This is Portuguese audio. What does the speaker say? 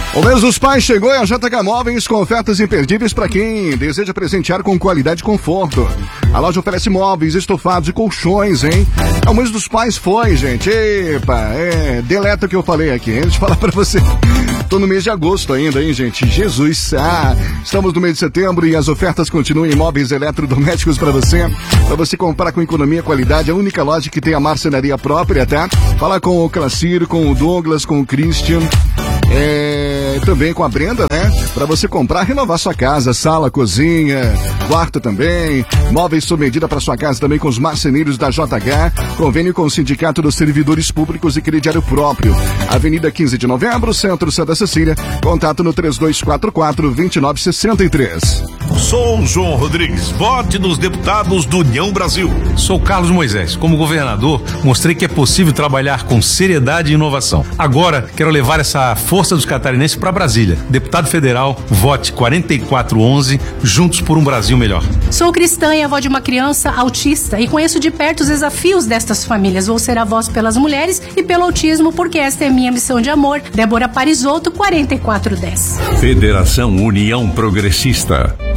O mês dos pais chegou e a JH Móveis com ofertas imperdíveis para quem deseja presentear com qualidade e conforto. A loja oferece móveis, estofados e colchões, hein? O mês dos pais foi, gente. Epa, deleta o que eu falei aqui, hein? Deixa eu falar pra você. Tô no mês de agosto ainda, hein, gente? Jesus, estamos no mês de setembro e as ofertas continuam em móveis eletrodomésticos pra você comprar com economia e qualidade. A única loja que tem a marcenaria própria, tá? Fala com o Clacir, com o Douglas, com o Christian. Também com a Brenda, né? Pra você comprar, renovar sua casa, sala, cozinha, quarto também, móveis sob medida para sua casa também com os marceneiros da JH, convênio com o Sindicato dos Servidores Públicos e crediário próprio. Avenida 15 de Novembro, Centro Santa Cecília, contato no 3244-2963. Sou João Rodrigues, vote nos deputados do União Brasil. Sou Carlos Moisés, como governador, mostrei que é possível trabalhar com seriedade e inovação. Agora, quero levar essa força dos catarinenses para Brasília. Deputado federal, vote 4411, juntos por um Brasil melhor. Sou cristã e avó de uma criança autista e conheço de perto os desafios destas famílias. Vou ser a voz pelas mulheres e pelo autismo, porque esta é minha missão de amor. Débora Parisotto, 4410. Federação União Progressista.